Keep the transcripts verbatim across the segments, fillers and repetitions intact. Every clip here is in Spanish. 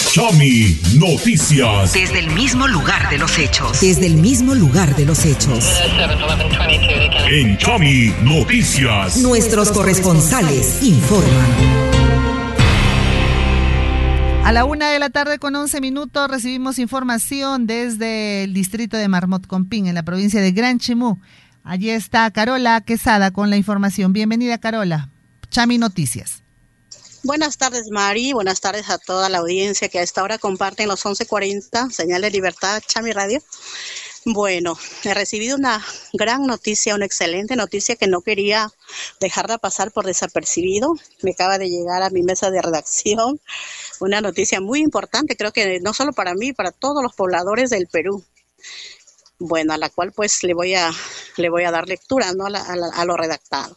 Chami Noticias. Desde el mismo lugar de los hechos. Desde el mismo lugar de los hechos. En Chami Noticias. Nuestros corresponsales informan. A la una de la tarde con once minutos recibimos información desde el distrito de Marmot Compín, en la provincia de Gran Chimú. Allí está Carola Quesada con la información. Bienvenida, Carola. Chami Noticias. Buenas tardes, Mari. Buenas tardes a toda la audiencia que a esta hora comparten los once cuarenta, Señal de Libertad, Chami Radio. Bueno, he recibido una gran noticia, una excelente noticia que no quería dejarla pasar por desapercibido. Me acaba de llegar a mi mesa de redacción una noticia muy importante, creo que no solo para mí, para todos los pobladores del Perú. Bueno, a la cual pues le voy a, le voy a dar lectura, ¿no? a, la, a, la, a lo redactado.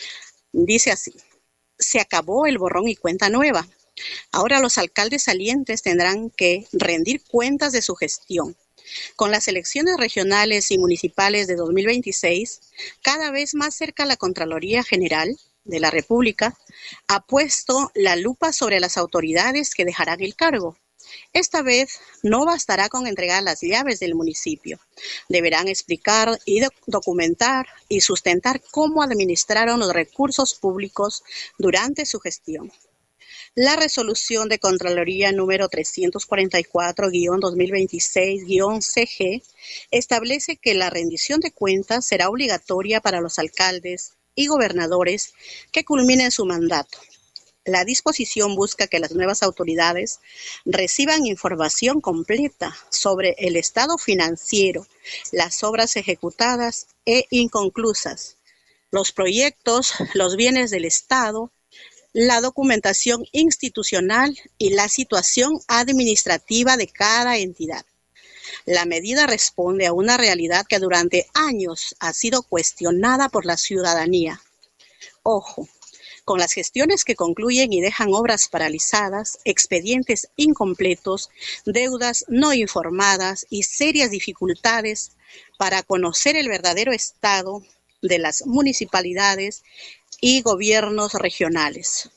Dice así: se acabó el borrón y cuenta nueva. Ahora los alcaldes salientes tendrán que rendir cuentas de su gestión. Con las elecciones regionales y municipales de dos mil veintiséis, cada vez más cerca la Contraloría General de la República ha puesto la lupa sobre las autoridades que dejarán el cargo. Esta vez no bastará con entregar las llaves del municipio. Deberán explicar y documentar y sustentar cómo administraron los recursos públicos durante su gestión. La resolución de Contraloría número trescientos cuarenta y cuatro guión dos mil veintiséis guión C G establece que la rendición de cuentas será obligatoria para los alcaldes y gobernadores que culminen su mandato. La disposición busca que las nuevas autoridades reciban información completa sobre el estado financiero, las obras ejecutadas e inconclusas, los proyectos, los bienes del Estado, la documentación institucional y la situación administrativa de cada entidad. La medida responde a una realidad que durante años ha sido cuestionada por la ciudadanía. Ojo, con las gestiones que concluyen y dejan obras paralizadas, expedientes incompletos, deudas no informadas y serias dificultades para conocer el verdadero estado de las municipalidades y gobiernos regionales.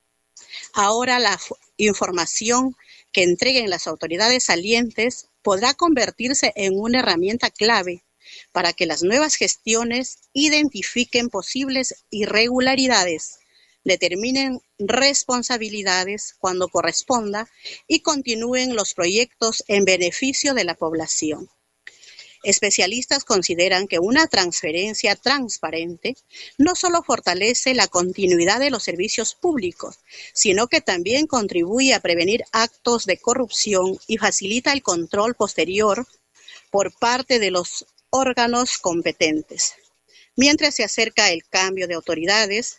Ahora la información que entreguen las autoridades salientes podrá convertirse en una herramienta clave para que las nuevas gestiones identifiquen posibles irregularidades, determinen responsabilidades cuando corresponda y continúen los proyectos en beneficio de la población. Especialistas consideran que una transferencia transparente no solo fortalece la continuidad de los servicios públicos, sino que también contribuye a prevenir actos de corrupción y facilita el control posterior por parte de los órganos competentes. Mientras se acerca el cambio de autoridades,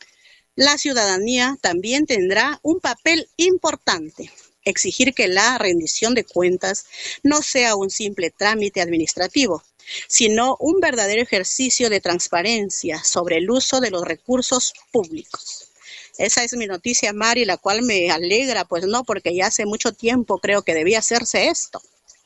la ciudadanía también tendrá un papel importante. Exigir que la rendición de cuentas no sea un simple trámite administrativo, sino un verdadero ejercicio de transparencia sobre el uso de los recursos públicos. Esa es mi noticia, Mari, la cual me alegra, pues no, porque ya hace mucho tiempo creo que debía hacerse esto.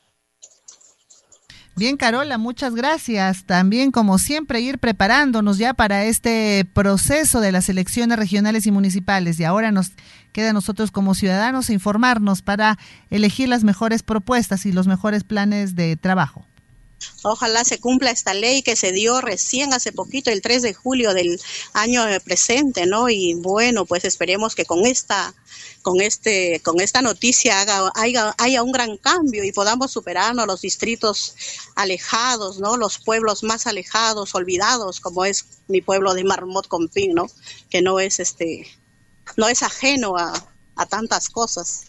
Bien, Carola, muchas gracias. También, como siempre, ir preparándonos ya para este proceso de las elecciones regionales y municipales. Y ahora nos queda a nosotros como ciudadanos informarnos para elegir las mejores propuestas y los mejores planes de trabajo. Ojalá se cumpla esta ley que se dio recién hace poquito, el tres de julio del año presente, ¿no? Y bueno, pues esperemos que con esta, con este, con esta noticia haga, haya, haya un gran cambio y podamos superarnos los distritos alejados, ¿no? Los pueblos más alejados, olvidados, como es mi pueblo de Marmot Compín, ¿no? Que no es este, no es ajeno a, a tantas cosas.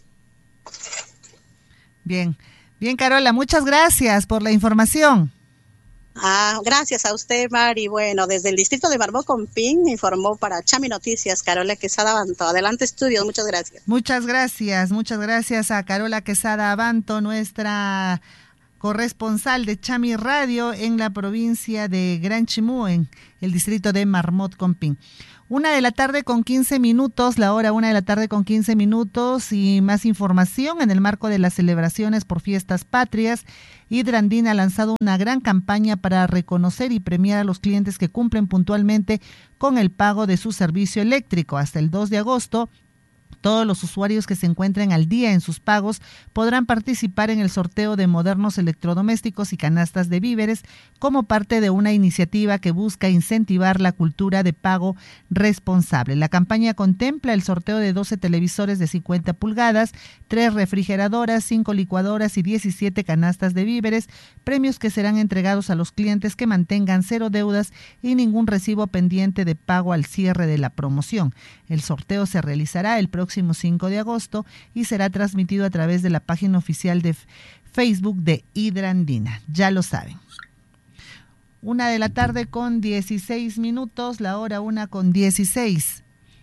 Bien. Bien, Carola, muchas gracias por la información. Ah, gracias a usted, Mari. Bueno, desde el distrito de Marmot Compín informó para Chami Noticias Carola Quesada Abanto. Adelante, estudios, muchas gracias. Muchas gracias, muchas gracias a Carola Quesada Abanto, nuestra corresponsal de Chami Radio en la provincia de Gran Chimú, en el distrito de Marmot Compín. Una de la tarde con quince minutos, la hora una de la tarde con quince minutos y más información en el marco de las celebraciones por fiestas patrias. Hydrandin ha lanzado una gran campaña para reconocer y premiar a los clientes que cumplen puntualmente con el pago de su servicio eléctrico. Hasta el dos de agosto, Todos los usuarios que se encuentren al día en sus pagos podrán participar en el sorteo de modernos electrodomésticos y canastas de víveres como parte de una iniciativa que busca incentivar la cultura de pago responsable. La campaña contempla el sorteo de doce televisores de cincuenta pulgadas, tres refrigeradoras, cinco licuadoras y diecisiete canastas de víveres, premios que serán entregados a los clientes que mantengan cero deudas y ningún recibo pendiente de pago al cierre de la promoción. El sorteo se realizará el próximo cinco de agosto y será transmitido a través de la página oficial de Facebook de Hidrandina. Ya lo saben. Una de la tarde con dieciséis minutos, la hora una con dieciséis.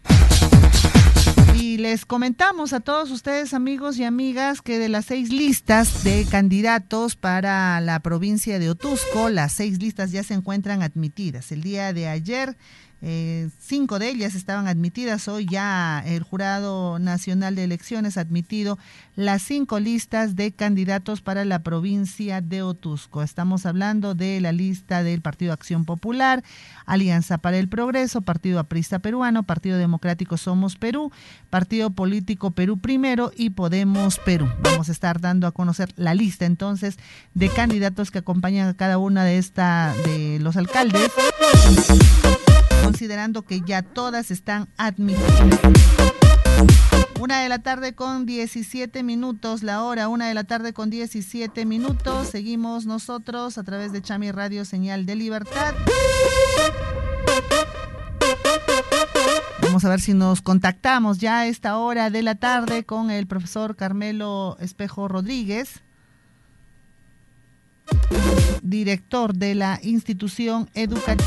Y les comentamos a todos ustedes, amigos y amigas, que de las seis listas de candidatos para la provincia de Otuzco, las seis listas ya se encuentran admitidas. El día de ayer, eh, cinco de ellas estaban admitidas. Hoy ya el Jurado Nacional de Elecciones ha admitido las cinco listas de candidatos para la provincia de Otuzco. Estamos hablando de la lista del Partido Acción Popular, Alianza para el Progreso, Partido Aprista Peruano, Partido Democrático Somos Perú, Partido Político Perú Primero y Podemos Perú. Vamos a estar dando a conocer la lista entonces de candidatos que acompañan a cada una de esta de los alcaldes, considerando que ya todas están admitidas. Una de la tarde con diecisiete minutos, la hora, una de la tarde con diecisiete minutos. Seguimos nosotros a través de Chami Radio, señal de libertad. Vamos a ver si nos contactamos ya a esta hora de la tarde con el profesor Carmelo Espejo Rodríguez, director de la institución educativa